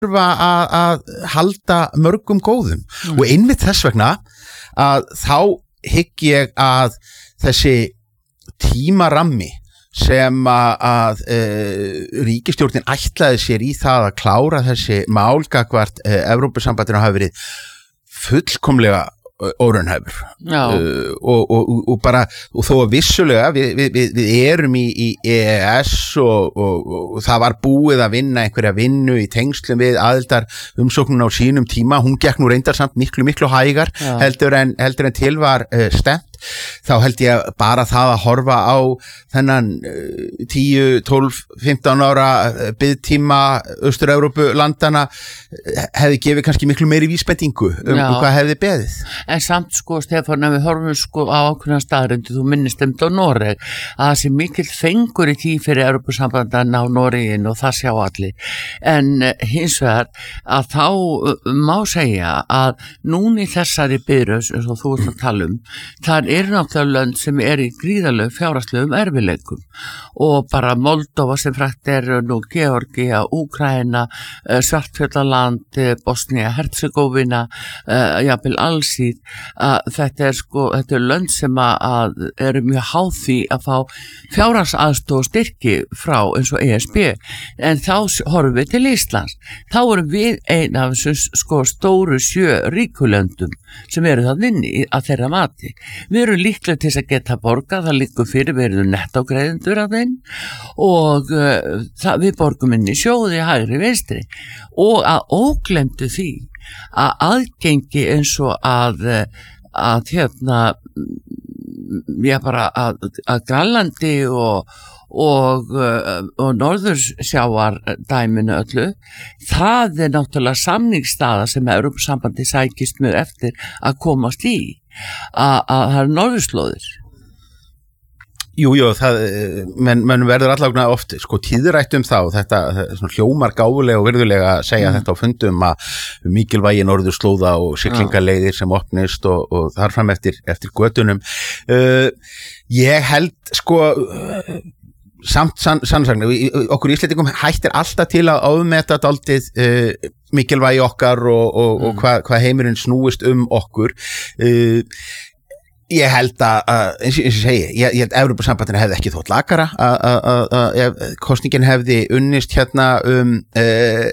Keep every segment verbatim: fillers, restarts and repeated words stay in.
þurfa að, að halda mörgum góðum mm. og einmitt þess vegna að þá hygg ég að þessi tímarammi sem að, að e, ríkisstjórnin ætlaði sér í það að klára þessi mál gagnvart e, Evrópusambandinu hafi verið fullkomlega óraunhæfur uh, og, og, og bara og þó að vissulega við, við, við erum í, í E E S og, og, og það var búið að vinna einhverja vinnu í tengslum við aðildar umsóknun á sínum tíma, hún gekk nú reyndar samt miklu miklu hægar heldur en, heldur en til var uh, stemt þá held ég bara það að horfa á þennan uh, tíu, tólf, fimmtán ára biðtíma Austur-Evrópu landana hefði gefið kannski miklu meiri vísbendingu um, um hvað hefði beðið. En samt sko Stefán, ef við horfum sko á ákveðna staðreyndu, þú minnist um þetta á Noreg, að það sé mikill fengur í tí fyrir Evrópusambandan á Noregin og það sjá allir. En hins vegar að þá má segja að núna í þessari biðröðs, eins og þú ert að tala um, þar eru náttúrulega lönd sem er í gríðarlegum fjárhagslegum erfiðleikum og bara Moldova sem frægt er nú Georgía, Úkraína, Svartfjallaland, Bosnia, Herzegovina, jafnvel Alsíð, að þetta er sko, þetta er lönd sem að eru mjög háð því að fá fjárhagsaðstoð og styrki frá eins og E S B, en þá horfum við til Íslands, þá erum við ein af þessum sko stóru sjö ríkulöndum sem eru það inni að þeirra mati. Við erum líklega til þess að geta borgað, það liggur fyrir, við erum nettógreiðendur af þeim og uh, það, við borgum inn í sjóði hægri vinstri og að óglemdu því að aðgengi eins og að, að hérna, já bara að, að Grænlandi og og, og norðursjávar dæminu öllu, það er náttúrulega samningsstaða sem Evrópusambandi sækist mjög eftir að komast í, að það er norðurslóðir. Jú, jú, það, menn, menn verður allavega oft, sko, tíðrætt um þá, þetta, svona hljómar gáfulega og virðulega að segja mm. þetta á fundum að mikilvægi norðurslóða og siglingaleiðir sem opnist og, og þar fram eftir, eftir götunum. Uh, ég held, sko, uh, samt sannsagna, okkur Íslendingum hættir alltaf til að ámeta dálítið uh, mikilvægi okkar og, og, mm. og hvað hva heimurinn snúist um okkur. Uh, ég held að, eins og ég segi, ég, ég held að Evrópusambandinu hefði ekki þótt lakara að kosningin hefði unnist hérna um uh,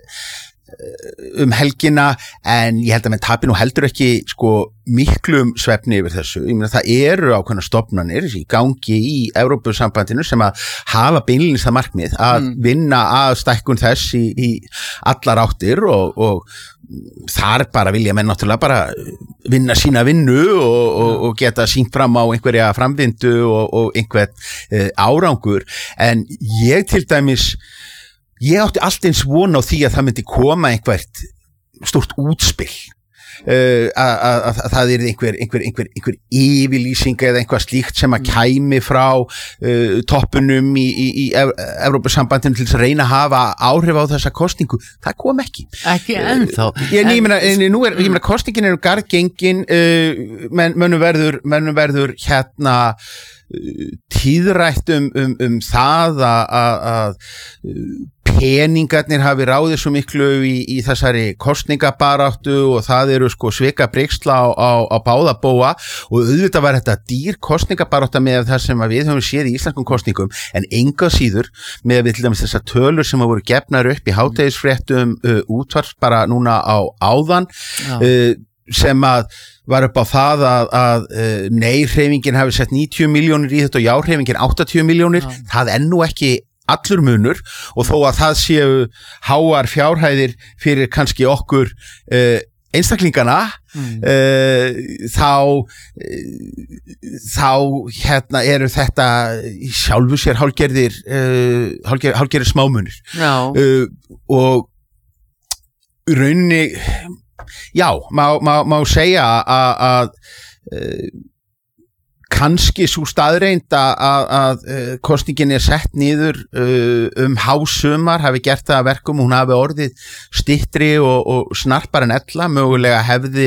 um helgina, en ég held að menn tapi nú heldur ekki sko miklum svefni yfir þessu. Ég meina það eru ákveðnar stofnanir í gangi í Evrópusambandinu sem að hafa beinlínis það markmið að mm. vinna að stækkun þess í, í allar áttir og, og þar bara vilja menn náttúrulega bara vinna sína vinnu og, og, og geta sýnt fram á einhverja framvindu og, og einhver uh, árangur, en ég til dæmis ég átti allt eins von á því að það myndi koma einhvert stórt útspill, uh, að það er einhver, einhver, einhver, einhver yfirlýsing eða einhvað slíkt sem að kæmi frá uh, toppunum í, í, í Evrópusambandinu til þess að reyna að hafa áhrif á þessa kosningu. Það kom ekki. Ekki ennþá. Uh, ég, ég meina, nú er, ég meina, kosningin er gargengin, uh, menn, mönnum verður, mönnum verður hérna tíðrætt um, um, um það að, að peningarnir hafi ráðið svo miklu í, í þessari kosningabaráttu og það eru sko svika brigsla á, á, á báða bóa og auðvitað var þetta dýr kosningabarátta með það sem við höfum séð í íslenskum kosningum, en enga síður með við til dæmis þessar tölur sem hafa voru gefnar upp í hádegisfréttum uh, útvarps bara núna á áðan uh, sem að var upp á það að, að uh, nei-hreyfingin hafi sett níutíu milljónir í þetta og já-hreyfingin áttatíu milljónir, ja. Það er nú ekki allur munur og þó að það séu háar fjárhæðir fyrir kannski okkur uh, einstaklingana mm. uh, þá uh, þá hérna eru þetta sjálfu sér hálgerðir uh, hálger, hálgerðir smámunir uh, og rauninni já, má, má, má segja að, að uh, kannski svo staðreind að, að kosningin er sett niður uh, um hásumar hafi gert það að verkum, hún hafi orðið styttri og, og snarpar en ella, mögulega hefði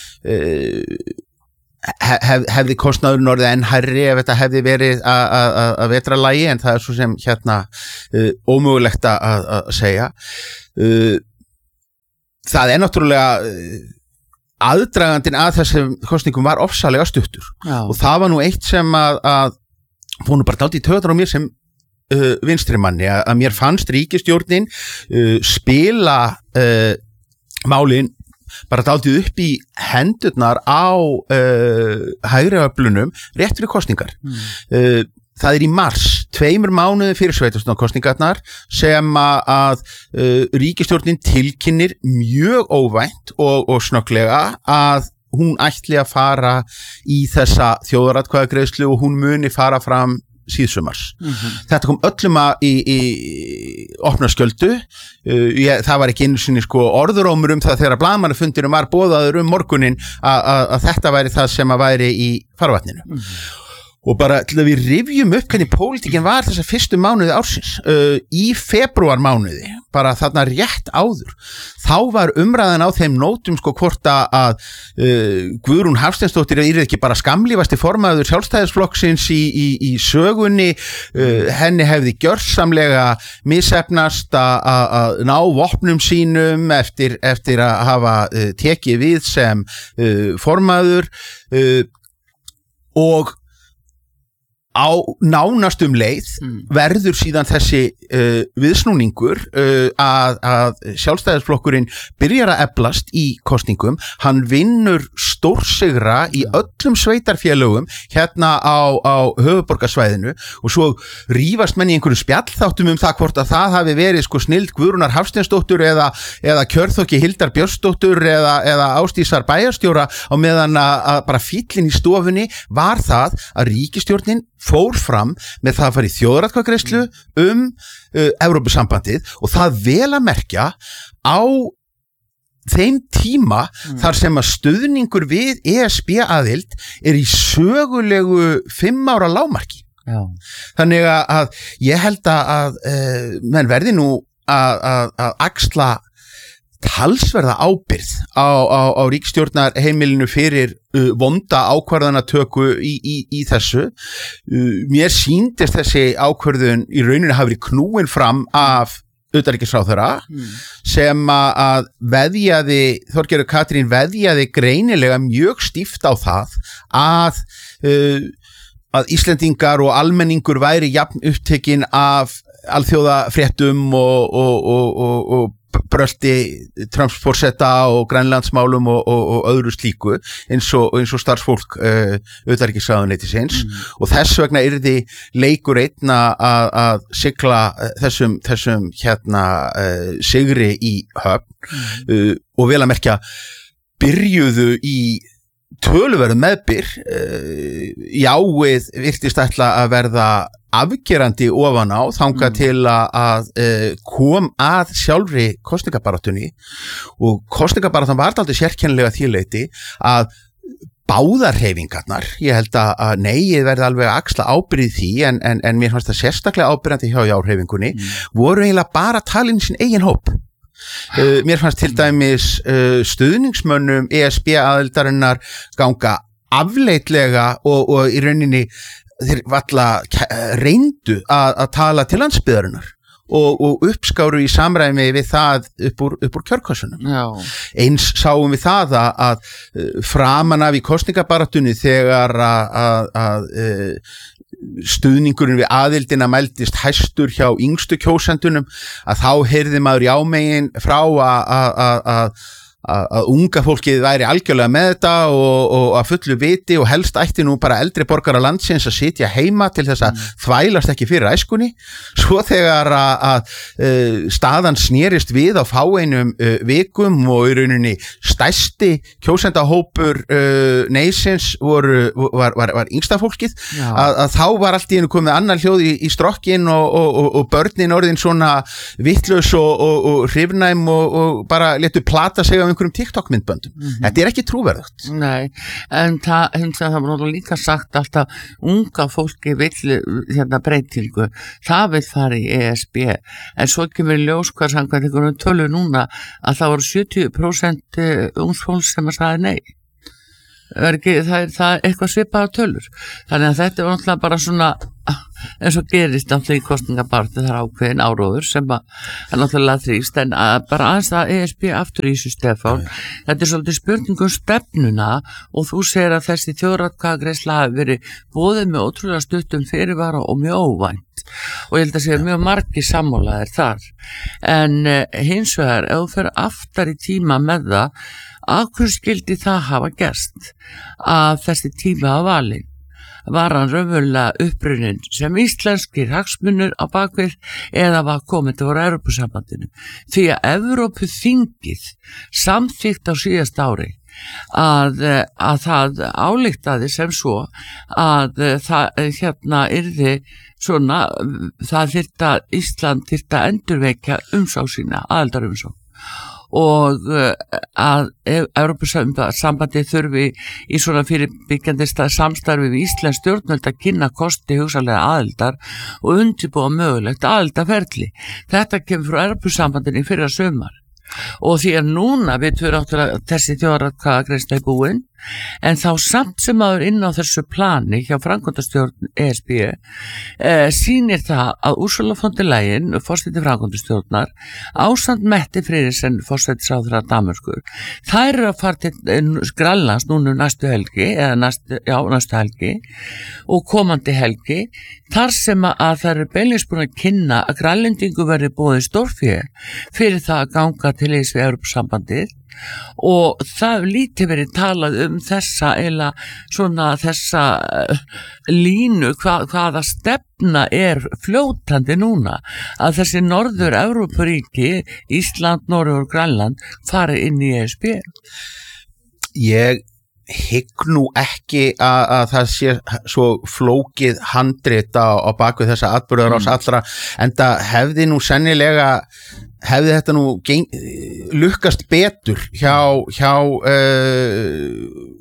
uh, hef, hefði kostnaðurinn orðið enn hærri ef þetta hefði verið að vetralagi, en það er svo sem hérna uh, ómögulegt að segja. Uh, það er náttúrulega aðdragandinn að þessum kosningum var ofsalega stuttur Já. og það var nú eitt sem að, að fór nú bara dálítið í taugarnar á mér sem uh, vinstri manni, að, að mér fannst ríkisstjórnin uh, spila uh, málin bara dálítið upp í hendurnar á uh, hægri öflunum rétt fyrir kosningar. Mm. Uh, það er í mars, tveimur mánuði fyrir sveitarstjórnarkosningarnar sem að, að uh, ríkisstjórnin tilkynnir mjög óvænt og, og snögglega að hún ætli að fara í þessa þjóðaratkvæðagreiðslu og hún muni fara fram síðsumars. Mm-hmm. Þetta kom öllum að í, í opna skjöldu. Uh, ég, það var ekki einu sinni sko orðurómur um það þegar blaðamannafundinum var boðaður um morgunin að þetta væri það sem að væri í farvatninu. Mm-hmm. Og bara til að við rifjum upp hvernig pólitíkin var þessa fyrstu mánuði ársins. Uh, í febrúar mánuði, bara þarna rétt áður, þá var umræðan á þeim nótum sko hvort að uh, Guðrún Hafsteinsdóttir er ekki bara skamlífasti formaður sjálfstæðisflokksins í, í, í sögunni, uh, henni hefði gjörsamlega misheppnast að ná vopnum sínum eftir, eftir að hafa uh, tekið við sem uh, formaður uh, og á nánastum leið mm. verður síðan þessi uh, viðsnúningur uh, að, að sjálfstæðisflokkurinn byrjar að eflast í kosningum, hann vinnur stórsigra í öllum sveitarfélögum hérna á, á höfuðborgarsvæðinu og svo rífast menn í einhverju spjallþáttum um það hvort að það hafi verið sko snild Guðrúnar Hafsteinsdóttur eða, eða kjörþokki Hildar Björnsdóttur eða, eða Ásdísar bæjarstjóra á meðan að, að bara fíllinn í stofunni var það að ríkisstjórnin fór fram með það að fara í þjóðaratkvæðagreiðslu um uh, Evrópusambandið og það vel að merkja á þeim tíma mm. þar sem að stuðningur við E S B aðild er í sögulegu fimm ára lágmarki. Já. Þannig að ég held að uh, menn verði nú að, að, að axla talsverða ábyrgð á, á, á ríkisstjórnarheimilinu fyrir uh, vonda ákvarðanatöku í, í, í þessu. Uh, mér sýndist þessi ákvarðun í rauninu hafi verið knúin fram af utanríkisráðherra mm. sem að veðjaði, Þorgerður Katrín veðjaði greinilega mjög stíft á það að, uh, að Íslendingar og almenningur væri jafn upptekinn af alþjóðafréttum og, og, og, og, og brölti Trumps forseta og grænlandsmálum og, og, og öðru slíku eins og, eins og starfsfólk uh, utanríkisráðuneytisins mm. og þess vegna yrði leikur einn að, að sigla þessum, þessum hérna uh, sigri í höfn mm. uh, og vel að merkja byrjuðu í töluverðu meðbyr uh, jáið virtist ætla að verða afgerandi ofan á þangað mm. til að, að uh, kom að sjálfri kosningabaráttunni og kosningabaráttan var aldrei sérkennilega þýleiti að báðar hreyfingarnar, ég held að, að nei, ég verði alveg að axla ábyrgð því en, en, en mér fannst það sérstaklega ábyrgandi hjá járhreyfingunni, mm. voru eiginlega bara talin sín eigin hóp. Uh, mér fannst til dæmis uh, stuðningsmönnum E S B aðildarinnar ganga afleitlega og, og í rauninni þeir valla reyndu að, að tala til landsbyggðarinnar og, og uppskáru í samræmi við það upp úr, upp úr kjörkossunum. Já. Eins sáum við það að, að framan af í kosningabaráttunni þegar að, að, að stuðningurinn við aðildina mældist hæstur hjá yngstu kjósendunum að þá heyrði maður jámegin frá að, að, að að unga fólkið væri algjörlega með þetta og, og að fullu viti og helst ætti nú bara eldri borgara landsins að sitja heima til þess að mm. þvælast ekki fyrir æskunni. Svo þegar að, að uh, staðan snerist við á fáeinum uh, vikum og í rauninni stærsti kjósendahópur uh, neysins voru, var, var, var yngsta fólkið að, að þá var allt í einu komið annar hljóð í, í strokkin og, og, og, og börnin orðin svona vittlaus og, og, og hrifnæm og, og bara letu plata sig á einhverjum TikTok-myndböndum. Mm-hmm. Þetta er ekki trúverðugt. Nei, en það, hins að það var líka sagt alltaf unga fólki vill hérna breytingu, það vill fara í E S B, en svo kemur ljós hvað samkvæmt einhverjum tölu núna að það voru sjötíu prósent ungs fólks sem að sagði nei. er ekki, það er, það er eitthvað svipaða tölur, þannig að þetta er náttúrulega bara svona eins og gerist náttúrulega í kostningabartu, það er ákveðin áróður sem að er náttúrulega þrýst, en að bara aðeins það E S B aftur í þessu Stefán, þetta er svolítið spurningum stefnuna og þú segir að þessi þjóðaratkvæðagreiðsla hafi verið boðið með ótrúlega stuttum fyrirvara og mjög óvænt og ég held að segja mjög margir sammálaðir þar, en uh, hins vegar ef þú fer aftar í tíma með það, af hverju skildi það hafa gerst að þessi tíma að valin? Var hann raunverulega upprunnin sem íslenskir hagsmunur á bakvið eða var komið til voru Evrópusambandinu? Því að Evrópuþingið samþykkt á síðast ári að, að það ályktaði sem svo að það hérna yrði svona, það þyrfti að Ísland þyrfti að endurvekja umsókn sína, aðildarumsókn. Og að Evrópusambandi þurfi í svona fyrirbyggjandi samstarfi við Íslands stjórnvöld að kynna kosti hugsanlega aðildar og undirbúa mögulegt aðildarferli. Þetta kemur frá Evrópusambandinu í fyrra sumar og því að núna við tvörum áttur þessi þjóðaratkvæðagreiðsla í búin, en þá samt sem maður inn á þessu plani hjá framkvæmdastjórn E S B eh, sýnir það að Ursula von der Leyen, forseti framkvæmdastjórnar, ásamt Mette Frederiksen, forsætisráðherra Danmerkur, þær eru að fara til Grænlands núna næstu helgi, eða næstu, já, næstu helgi og komandi helgi, þar sem að það eru beinleins búin að kynna að Grænlendingu verði boðið stórfé fyrir það að ganga til eins við Evrópusambandið og það lítið verið talað um þessa eða svona þessa línu hva, hvaða stefna er fljótandi núna að þessi norður Evrópuríki, Ísland, Norður og Grænland fari inn í E S B. Ég hygg nú ekki að, að það sé svo flókið handrit á, á bakvið þessa atburðarás mm. allra, en það hefði nú sennilega hefði þetta nú geng, lukkast betur hjá, hjá uh,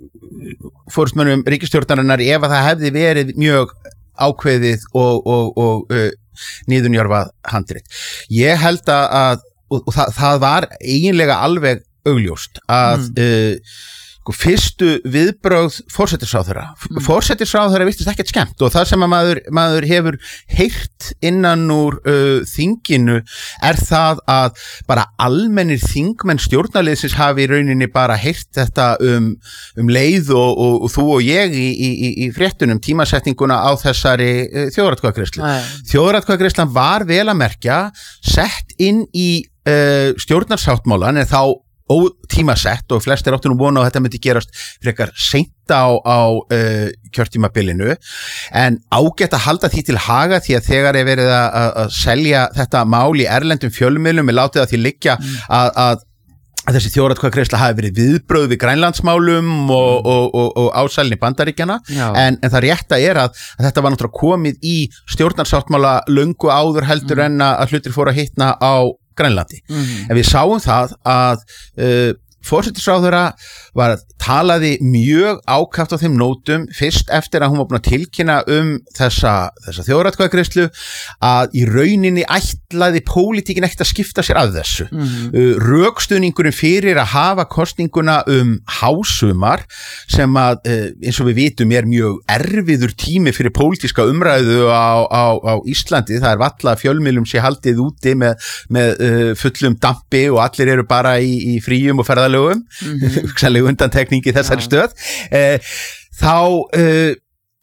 forystmönnum ríkisstjórnarinnar ef að það hefði verið mjög ákveðið og, og, og uh, niðurnjörfað handrit. Ég held að, og, og það, það var eiginlega alveg augljóst að mm. uh, fyrstu viðbrögð forsætisráðherra mm. forsætisráðherra virtist ekkert skemmt og það sem að maður, maður hefur heyrt innan úr uh, þinginu er það að bara almennir þingmenn stjórnarliðsins hafi í rauninni bara heyrt þetta um, um leið og, og, og þú og ég í, í, í fréttunum tímasetninguna á þessari uh, þjóðaratkvæðagreiðslu. Þjóðaratkvæðagreiðslan var vel að merkja sett inn í uh, stjórnarsáttmálan en þá ótímasett og flestir áttu nú vona að þetta myndi gerast frekar seint á, á uh, kjörtímabilinu en ágætt að halda því til haga því að þegar er verið að, að selja þetta mál í erlendum fjölmiðlum er látið að því liggja mm. að, að, að þessi þjóðaratkvæðagreiðsla hafi verið viðbrögð við Grænlandsmálum og, mm. og, og, og ásælni Bandaríkjanna en, en það rétta er að, að þetta var náttúrulega komið í stjórnarsáttmála löngu áður heldur mm. en að hlutir fóru að hitna á Grænlandi. Mm-hmm. En við sáum það að uh, forsætisráðherra var talaði mjög ákaft á þeim nótum fyrst eftir að hún var búin að tilkynna um þessa, þessa þjóðaratkvæðagreiðslu að í rauninni ætlaði pólitíkin ekkert að skipta sér að þessu. Mm-hmm. uh, Rökstuðningurinn fyrir að hafa kosninguna um hásumar sem að uh, eins og við vitum er mjög erfiður tími fyrir pólitíska umræðu á, á, á Íslandi, það er valla fjölmiðlum sé haldið úti með, með uh, fullum dampi og allir eru bara í, í fríum og ferðalögum mm-hmm. undantekningi þessari stöð eh, þá eh,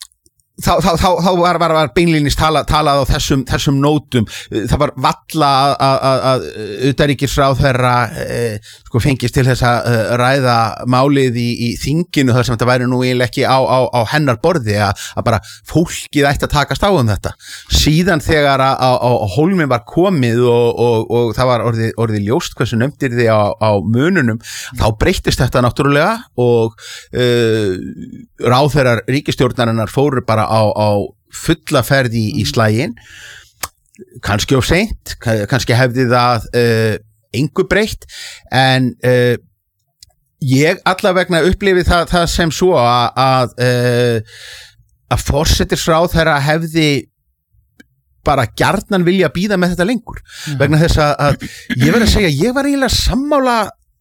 þá, þá, þá, þá var, var, var beinlínis tala, talað á þessum, þessum nótum það var valla að utanríkisráðherra eh, sko fengist til þess að uh, ræða málið í, í þinginu þar sem þetta væri nú eiginlega ekki á, á, á hennar borði að, að bara fólkið ætti að takast á um þetta síðan þegar að, að, að hólminn var komið og, og, og það var orðið, orðið ljóst hversu nefndir þið á, á mununum þá breyttist þetta náttúrulega og uh, ráðherrar ríkisstjórnarinnar fóru bara á, á fulla ferð í, í slaginn kannski of seint kannski hefði það uh, engu breytt en uh, ég allavegna upplifi það, það sem svo að að, uh, að forsætisráðherra hefði bara gjarnan vilja bíða með þetta lengur mm. vegna þess að, að ég verð að segja ég var eiginlega sammála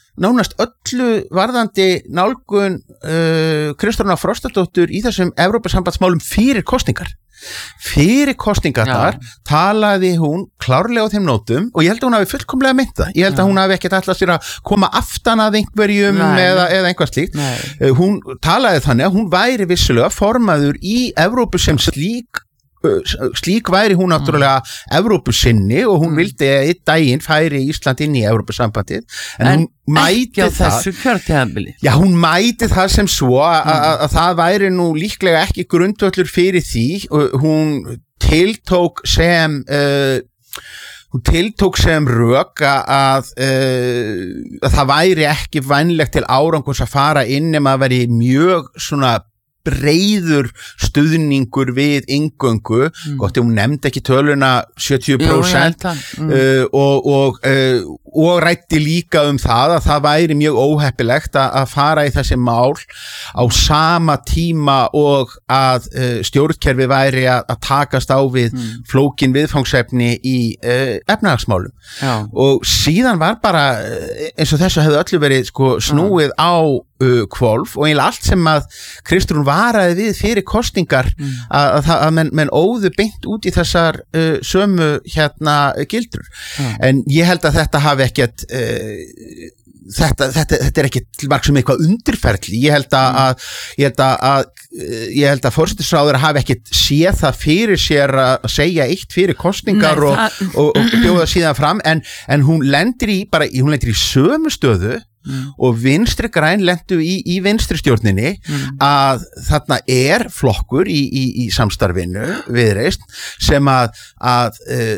nánast öllu varðandi nálgun uh, Kristrúnar Frostadóttur í þessum Evrópusambandsmálum fyrir kosningar. Fyrir kosningarnar Já. talaði hún klárlega á þeim nótum og ég held að hún hafi fullkomlega mynd það. Ég held Já. að hún hafi ekkert ætlað sér að koma aftan að einhverjum eða, eða einhvað slíkt. Uh, hún talaði þannig að hún væri vissulega formaður í Evrópu sem slík slík væri hún náttúrulega Evrópusinni og hún vildi að einn daginn færi Ísland inn í Evrópusambandið en, en hún mæti það já, hún mæti það sem svo að það væri nú líklega ekki grundvöllur fyrir því og hún tiltók sem uh, hún tiltók sem rök að, uh, að það væri ekki vænlegt til árangurs að fara inn nema að veri mjög svona breiður stuðningur við inngöngu, mm. gott ef hún nefndi ekki töluna sjötíu prósent Jú, mm. uh, og, og, uh, og rætti líka um það að það væri mjög óheppilegt að, að fara í þessi mál á sama tíma og að uh, stjórnkerfi væri að, að takast á við mm. flókin viðfangsefni í uh, efnahagsmálum Já. og síðan var bara eins og þessu hefði öllu verið sko, snúið Já. á uh, kvolf og eiginlega allt sem að Kristrún varaði við fyrir kosningar mm. að, að, að menn, menn óðu beint út í þessar uh, sömu hérna gildur mm. en ég held að þetta hafi ekkert uh, þetta, þetta, þetta er ekki marg sem eitthvað undirferðli ég held að, mm. að ég held að, að ég held að forsætisráðherra hafi ekkert séð það fyrir sér að segja eitt fyrir kosningar Nei, og, það... og, og bjóða síðan fram en, en hún lendir í bara, hún lendir í sömu stöðu Mm. og vinstri græn lentu í, í vinstri stjórninni mm. að þarna er flokkur í, í, í samstarfinu Viðreisn sem að, að uh,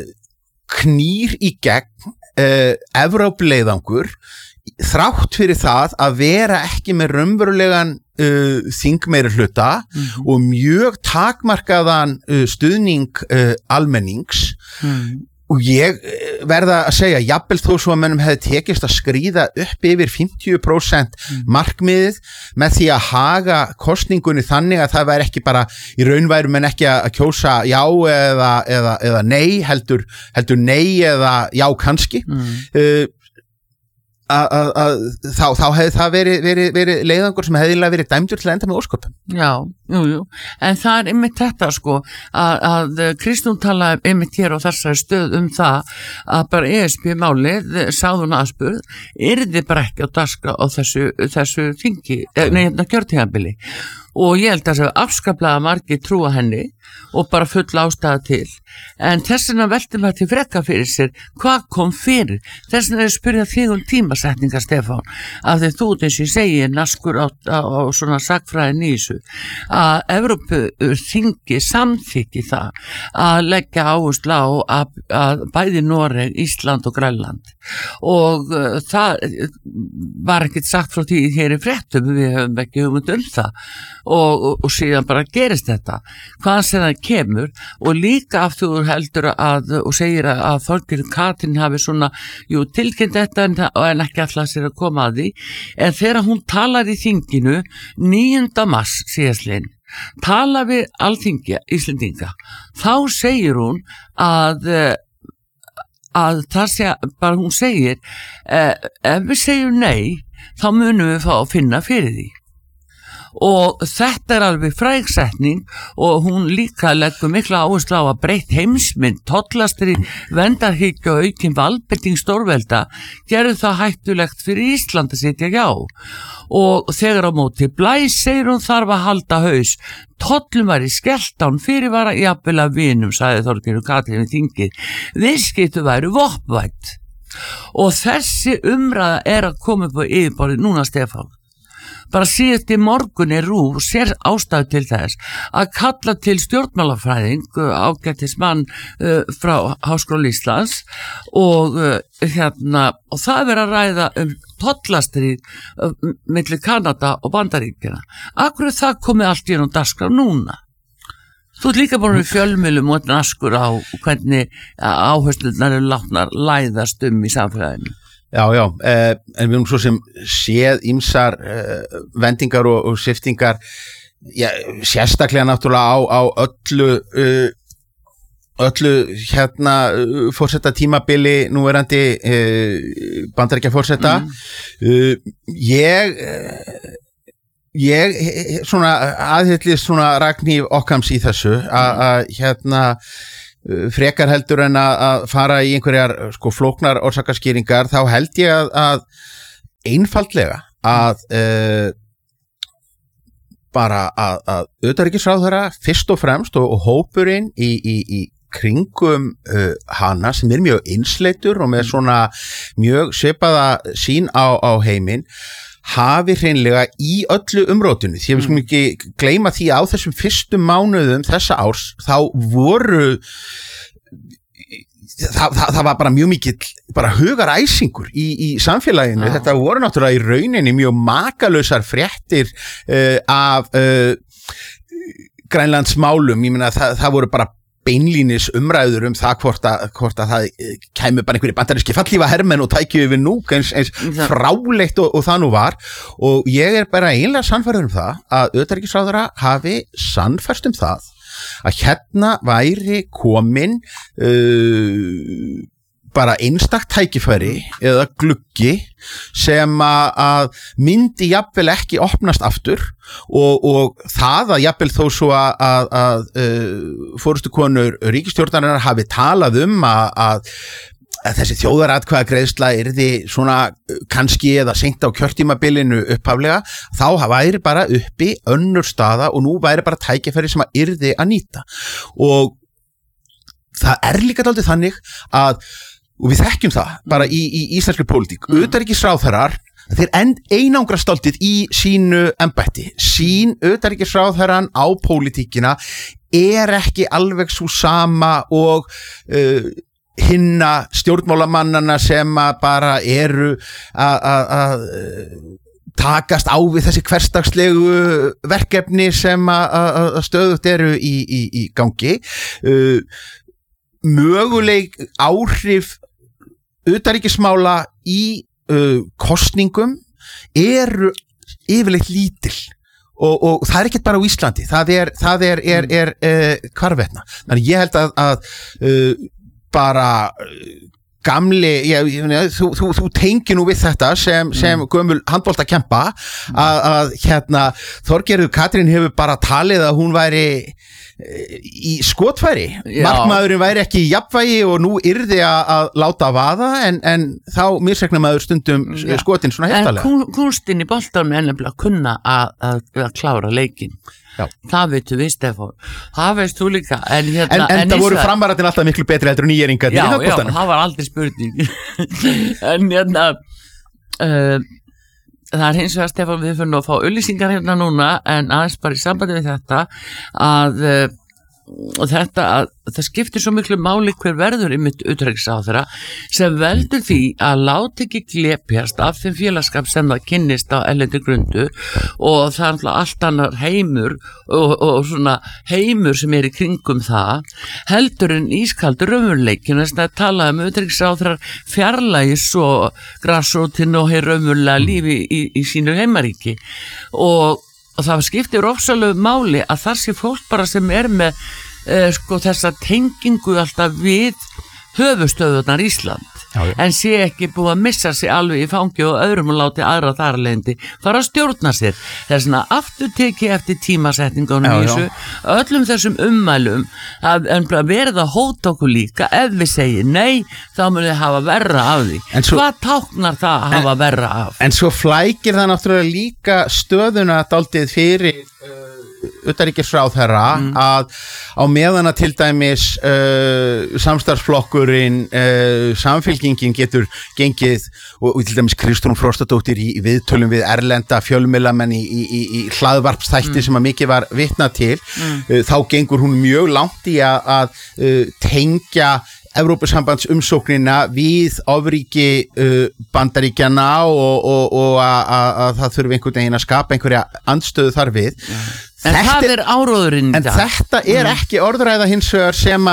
knýr í gegn uh, Evrópuleiðangur þrátt fyrir það að vera ekki með raunverulegan uh, þingmeirihluta mm. og mjög takmarkaðan uh, stuðning uh, almennings mm. og ég verða að segja jafnvel þó svo að mennum hefði tekist að skríða upp yfir fimmtíu prósent markmiðið með því að haga kosningunni þannig að það væri ekki bara í raunværum en ekki að kjósa já eða, eða, eða nei heldur, heldur nei eða já kannski mm. uh, að, að, að þá, þá hefði það verið, verið, verið leiðangur sem hefði verið dæmdur til að enda með ósköpum. Já, jú, jú, en það er einmitt þetta sko að, að Kristrún talaði einmitt hér á þessari stöð um það að bara E S B-málið, sagði hún aðspurð, yrði bara ekki á dagskrá á þessu, þessu þingi, nei, hérna kjörtímabili og ég held að það er afskaplega margir trúa henni og bara full ástæða til en þessina velti maður til frekka fyrir sér hvað kom fyrir þessina er að spyrja þig um tímasetningar Stefán af því þú eins og ég segi naskur á, á, á svona sagfræðin í þessu að Evrópu þingi samþykki það að leggja áherslu á að, að bæði Noreg, Ísland og Grænland og uh, það var ekkert sagt frá því hér í fréttum við höfum ekki hugmynd um það og, og, og síðan bara gerist þetta hvaðan sem það kemur og líka af þú heldur að og segir að, að Þorgerður Katrín hafi svona jú tilkynnt þetta en, en ekki alltaf sér að koma að því en þegar hún talar í þinginu níunda mars síðastliðinn tala við alþingi Íslendinga þá segir hún að að það sé bara hún segir eh, ef við segjum nei þá munum við fá að finna fyrir því og þetta er alveg frægsetning og hún líka leggur mikla áherslu á að breytt heimsmynd tollastri vendarhyggju og aukin valdbeiting stórvelda gerðu það hættulegt fyrir Ísland að sitja hjá og þegar á móti blæs segir hún þarf að halda haus tollum var í skellt án fyrirvara jafnvel af vinum sagði Þorgerður Katrín í þingið viðskipti væru vopnvænt og þessi umræða er að koma upp á yfirborðið núna Stefán bara síðast í morgun er RÚV sér ástæðu til þess að kalla til stjórnmálafræðing ágætis mann uh, frá Háskóla Íslands og uh, hérna og það verið að ræða um tollastrið uh, milli Kanada og Bandaríkjana. Akkur er það komið allt í ennum dagskrá núna? Þú ert líka bara við fjölmiðlum og naskur á hvernig áherslunar eru látnar læðast um í samfélaginu. Já, já, eh, en við erum svo sem séð ýmsar eh, vendingar og, og siftingar, já, sérstaklega náttúrulega á, á öllu, uh, öllu hérna fórseta tímabili núverandi uh, bandaríkja fórseta mm. uh, ég ég svona aðhyllist svona Ragnhíf Occams í þessu að hérna frekar heldur en að fara í einhverjar sko flóknar orsakaskýringar þá held ég að, að einfaldlega að uh, bara að, að utanríkisráðherra fyrst og fremst og, og hópurinn í, í, í kringum uh, hana sem er mjög einsleitur og með svona mjög svipaða sín á, á heiminn hafi hreinlega í öllu umrótinu því að við skulum ekki gleyma því á þessum fyrstu mánuðum þessa árs þá voru það, það, það var bara mjög mikill bara hugaræsingur í, í samfélaginu ah. Þetta voru náttúrulega í rauninni mjög makalausar fréttir uh, af uh, Grænlandsmálum ég meina það, það voru bara beinlínis umræður um það hvort að, hvort að það kæmi bara einhverju bandaríski fallífa hermenn og tækju yfir núk eins, eins fráleitt og, og það nú var og ég er bara einlega sannfærður um það að utanríkisráðherra hafi sannfærst um það að hérna væri komin uh, bara einstakt tækifæri eða gluggi sem að myndi jafnvel ekki opnast aftur og, og það að jafnvel þó svo að, að, að uh, fórustukonur ríkisstjórnarinnar hafi talað um að, að, að þessi þjóðaratkvæðagreiðsla yrði svona kannski eða seint á kjörtímabilinu upphaflega þá væri bara uppi önnur staða og nú væri bara tækifæri sem að yrði að nýta og það er líka dálítið þannig að og við þekkjum það bara í, í íslenskri pólitík mm. utanríkisráðherrar þeir einangrast dálítið í sínu embætti sín utanríkisráðherran á pólitíkina er ekki alveg svo sama og uh, hinna stjórnmálamannana sem að bara eru að takast á við þessi hversdagslegu verkefni sem að stöðugt eru í, í, í gangi uh, möguleg áhrif utanríkismála í uh, kosningum eru yfirleitt lítil og, og það er ekkert bara á Íslandi það er, það er, er, er, er uh, hvarvetna þannig ég held að, að uh, bara gamli, ég, ég, þú, þú, þú tengir nú við þetta sem, sem gömul handbolta kempa að, að hérna Þorgerður Katrín hefur bara talið að hún væri í skotfæri, markmaðurinn væri ekki í jafnvægi og nú yrði að láta vaða en, en þá misrekna maður stundum Já. Skotin svona heftalega. En kunstinn í boltanum er nefnilega að kunna að, að, að klára leikinn. Já. Það veitum við Stefán, það veist þú líka en, hérna, en, en, en það voru framarættin alltaf miklu betri heldur en nýjeringar já, já, það var aldrei spurning en hérna uh, það er hins vegar Stefán við fyrir að fá auglýsingar hérna núna en aðeins bara í sambandi við þetta að uh, og þetta að það skiptir svo miklu máli hver verður ymitt utanríkisráðherra sem veldur því að láta ekki glepjast af þeim félagskap sem það kynnist á erlendri grundu og það er alltaf allt annar heimur og, og svona heimur sem er í kringum það heldur en ískaldur raunveruleikin þess að tala um utanríkisráðherrar fjarlægi svo grassrótin og hér raunverulega lífi í, í sínu heimaríki og og það skiptir ofsalegu máli að það sé fólk bara sem er með uh, sko þessa tengingu alltaf við höfustöðunar Ísland já, já. En sé ekki búið að missa sig alveg í fangi og öðrum og láti aðra þarlendi fara að stjórna sér það er svona aftur tekið eftir tímasetningunum í þessu öllum þessum ummælum að verða hóta okkur líka ef við segjum nei þá mun við hafa verra af því svo, hvað táknar það að hafa en, verra af en svo flækir það náttúrulega líka stöðuna dálítið fyrir uh, utanríkisráðherra mm. að á meðan að til dæmis uh, samstarfsflokkurinn uh, samfylkingin getur gengið og, og til dæmis Kristrún Frostadóttir í, í viðtölum við erlenda fjölmiðlamenn í, í, í, í hlaðvarpsþætti mm. sem að mikið var vitnað til mm. uh, þá gengur hún mjög langt í að, að uh, tengja Evrópusambands umsóknina við ofríki uh, Bandaríkjana og, og, og að það þurfi einhvern veginn að skapa einhverja andstöðu þar við. En þetta, það er áróðurinn en þetta er ekki orðræða hins vegar sem að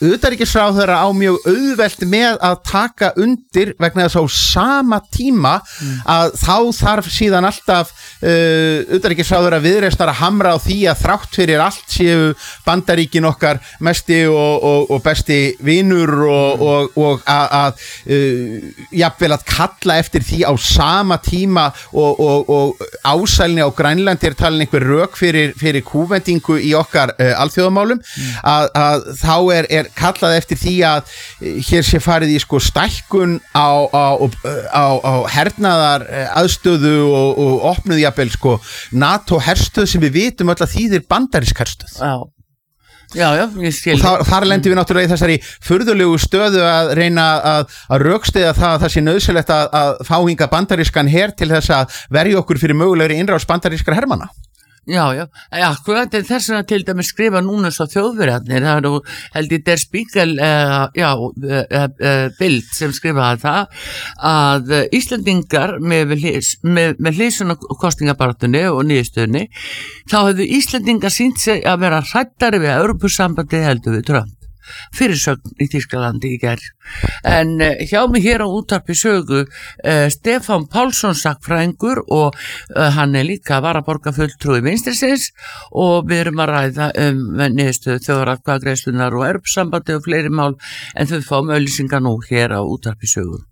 utanríkisráðherra á mjög auðvelt með að taka undir vegna þess að á sama tíma að þá þarf síðan alltaf uh, utanríkisráðherra viðreisnar að hamra á því að þrátt fyrir allt séu Bandaríkin okkar mesti og, og, og besti vinur og, og, og að, að uh, jafnvel að kalla eftir því á sama tíma og, og, og ásælni á Grænlandi er talin einhver rök fyrir, fyrir kúvendingu í okkar uh, alþjóðamálum mm. að, að þá er, er kallað eftir því að uh, hér sé farið í sko stækkun á, á, á, á hernaðar aðstöðu og, og opnuð jafnvel sko NATO herstöð sem við vitum öll að þýðir bandarísk herstöð. Já. Já, já, ég skil. Og þar, þar lendum við náttúrulega í þessari furðulegu stöðu að reyna að, að rökstyðja það að það sé nauðsynlegt að, að fá hingað bandarískan her til þess að verja okkur fyrir mögulegri innrás bandarískra hermanna. Já, já, já, hvað er þess að til dæmis skrifa núna svo þjóðverjarnir, það er nú, held ég, Der Spiegel, uh, já, uh, uh, Bild sem skrifaði það, að uh, Íslendingar með, með, með hlýsuna kostingabartunni og nýðstöðni, þá hefðu Íslendingar sínt sig að vera hrættari við Evrópusambandi heldur við Trump. Fyrirsögn í Þýskalandi í gær. En uh, hjá mig hér á Útvarpi Sögu uh, Stefán Pálsson sagnfræðingur og uh, hann er líka varaborgarfulltrúi Vinstrisins og við erum að ræða um niðurstöðu þjóðaratkvæðagreiðslunnar og Evrópusambandi og fleiri mál en þau fáum auglýsingar nú hér á Útvarpi Sögu.